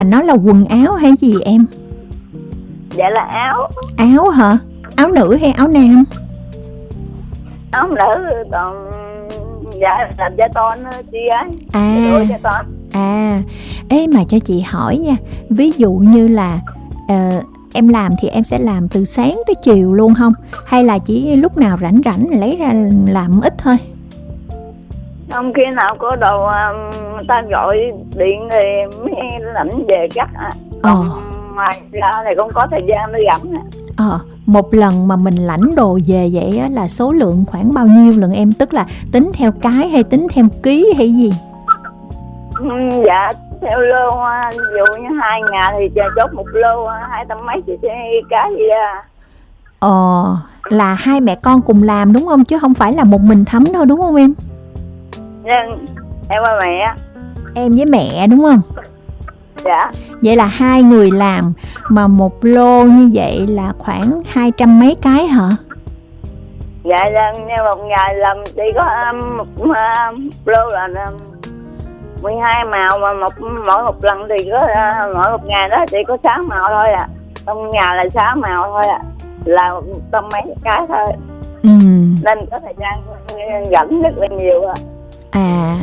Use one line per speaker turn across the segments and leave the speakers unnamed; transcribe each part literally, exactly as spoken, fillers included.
Nó là quần áo hay gì em?
Dạ là áo.
Áo hả? Áo nữ hay áo nam?
Áo nữ, còn dạ làm da ton chị ấy.
À,
Đồ da ton.
à, ê mà cho chị hỏi nha, ví dụ như là uh, em làm thì em sẽ làm từ sáng tới chiều luôn không? Hay là chỉ lúc nào rảnh rảnh lấy ra làm ít thôi?
Không, khi nào có đồ người ta gọi điện thì mới lãnh về cắt ạ. Còn
Ờ.
ngoài ra thì không có thời gian để gặm.
Ờ, một lần mà mình lãnh đồ về vậy á, là số lượng khoảng bao nhiêu lần em? Tức là tính theo cái hay tính theo ký hay gì?
Ừ, dạ theo lô, ví dụ như hai ngày thì chờ chốt một lô hai trăm mấy chị cái gì à.
Ờ, là hai mẹ con cùng làm đúng không? Chứ không phải là một mình Thắm đâu đúng không em?
Nhưng em và mẹ.
Em với mẹ đúng không?
Dạ.
Vậy là hai người làm mà một lô như vậy là khoảng hai trăm mấy cái hả?
Dạ, dạ như một ngày làm chỉ có um, một um, lô là um, mười hai màu, mà một mỗi một lần thì có uh, mỗi một ngày đó chỉ có sáu màu thôi à. Trong nhà là sáu màu thôi à. Là một trăm mấy cái thôi.
Ừ.
Nên có thời gian rảnh rất là nhiều à.
À,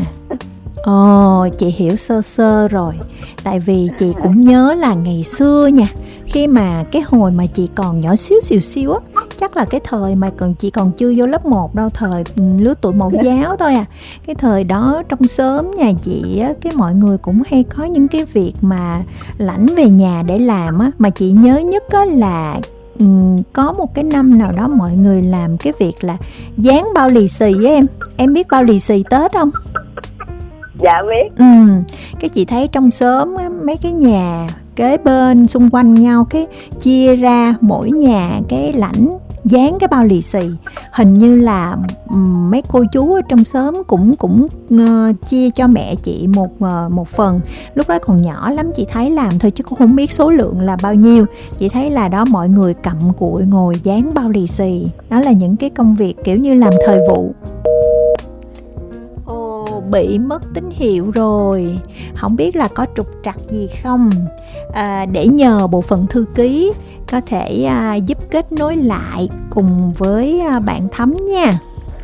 ồ, chị hiểu sơ sơ rồi. Tại vì chị cũng nhớ là ngày xưa nha, khi mà cái hồi mà chị còn nhỏ xíu xìu xiu á, chắc là cái thời mà còn chị còn chưa vô lớp một đâu, thời lứa tuổi mẫu giáo thôi à. Cái thời đó trong xóm nhà chị á, cái mọi người cũng hay có những cái việc mà lãnh về nhà để làm á. Mà chị nhớ nhất á là um, có một cái năm nào đó mọi người làm cái việc là dán bao lì xì với em. Em biết bao lì xì Tết không?
Dạ biết.
Ừ, cái chị thấy trong xóm á, mấy cái nhà kế bên xung quanh nhau cái chia ra mỗi nhà cái lãnh dán cái bao lì xì. Hình như là um, mấy cô chú ở trong xóm cũng cũng uh, chia cho mẹ chị một uh, một phần. Lúc đó còn nhỏ lắm, chị thấy làm thôi chứ cũng không biết số lượng là bao nhiêu. Chị thấy là đó mọi người cặm cụi ngồi dán bao lì xì. Đó là những cái công việc kiểu như làm thời vụ. Bị mất tín hiệu rồi, không biết là có trục trặc gì không, à, để nhờ bộ phận thư ký có thể à, giúp kết nối lại cùng với à, bạn Thắm nha.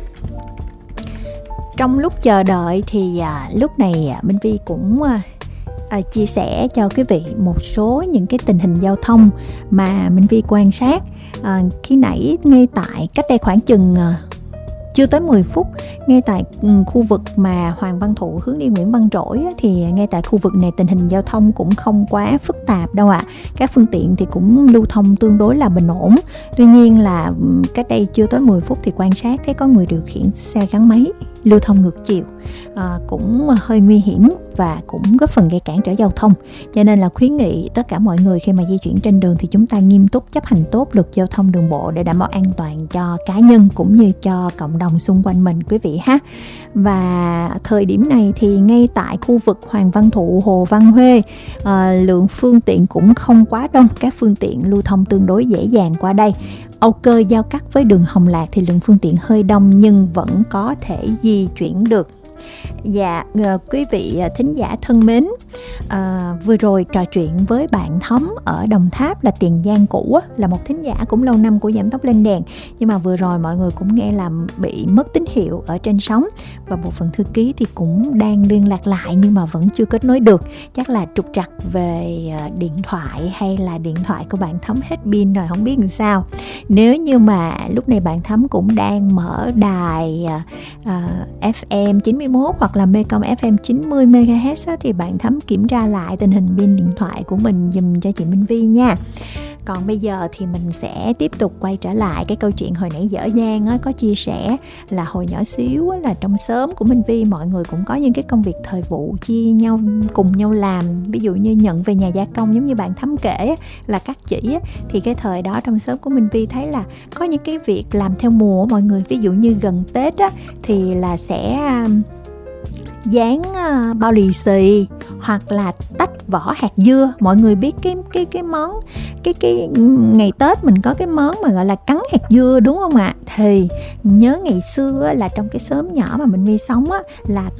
Trong lúc chờ đợi thì à, lúc này à, Minh Vi cũng à, à, chia sẻ cho quý vị một số những cái tình hình giao thông mà Minh Vi quan sát. À, khi nãy ngay tại cách đây khoảng chừng à, chưa tới mười phút, ngay tại khu vực mà Hoàng Văn Thụ hướng đi Nguyễn Văn Trỗi á, thì ngay tại khu vực này tình hình giao thông cũng không quá phức tạp đâu ạ. À. Các phương tiện thì cũng lưu thông tương đối là bình ổn. Tuy nhiên là cách đây chưa tới mười phút thì quan sát thấy có người điều khiển xe gắn máy lưu thông ngược chiều, à, cũng hơi nguy hiểm và cũng góp phần gây cản trở giao thông. Cho nên là khuyến nghị tất cả mọi người khi mà di chuyển trên đường thì chúng ta nghiêm túc chấp hành tốt luật giao thông đường bộ để đảm bảo an toàn cho cá nhân cũng như cho cộng đồng xung quanh mình quý vị ha. Và thời điểm này thì ngay tại khu vực Hoàng Văn Thụ, Hồ Văn Huê, à, lượng phương tiện cũng không quá đông, các phương tiện lưu thông tương đối dễ dàng qua đây. Âu Cơ giao cắt với đường Hồng Lạc thì lượng phương tiện hơi đông nhưng vẫn có thể di chuyển được. Dạ, quý vị thính giả thân mến, à, vừa rồi trò chuyện với bạn Thắm ở Đồng Tháp là Tiền Giang cũ á, là một thính giả cũng lâu năm của Giảm Tốc Lên Đèn. Nhưng mà vừa rồi mọi người cũng nghe là bị mất tín hiệu ở trên sóng và bộ phận thư ký thì cũng đang liên lạc lại nhưng mà vẫn chưa kết nối được. Chắc là trục trặc về điện thoại hay là điện thoại của bạn Thắm hết pin rồi, không biết làm sao. Nếu như mà lúc này bạn Thắm cũng đang mở đài uh, ép em chín mươi mốt hoặc là Mecom ép em chín mươi mê ga héc á, thì bạn Thắm kiểm tra lại tình hình pin điện thoại của mình dùm cho chị Minh Vi nha. Còn bây giờ thì mình sẽ tiếp tục quay trở lại cái câu chuyện hồi nãy dở dang á, có chia sẻ là hồi nhỏ xíu á, là trong xóm của Minh Vi mọi người cũng có những cái công việc thời vụ chia nhau cùng nhau làm. Ví dụ như nhận về nhà gia công giống như bạn Thắm kể á, là cắt chỉ á, thì cái thời đó trong xóm của Minh Vi thấy là có những cái việc làm theo mùa mọi người. Ví dụ như gần Tết á, thì là sẽ dán uh, bao lì xì hoặc là tách vỏ hạt dưa. Mọi người biết cái cái cái món cái cái ngày Tết mình có cái món mà gọi là cắn hạt dưa đúng không ạ? Thì nhớ ngày xưa á, là trong cái xóm nhỏ mà mình đi sống á, là